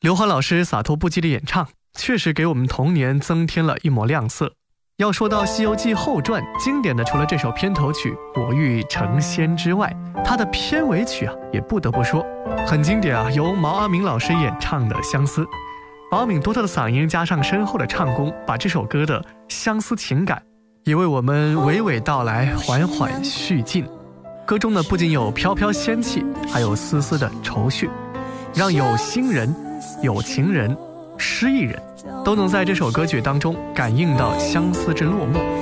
刘欢老师洒脱不羁的演唱，确实给我们童年增添了一抹亮色。要说到《西游记后传》，经典的除了这首片头曲《我欲成仙》之外，它的片尾曲也不得不说很经典由毛阿敏老师演唱的《相思》。毛阿敏独特的嗓音加上深厚的唱功，把这首歌的相思情感也为我们娓娓道来，缓缓续尽。歌中呢不仅有飘飘仙气，还有丝丝的愁绪，让有心人、有情人、失意人都能在这首歌曲当中感应到相思之落寞。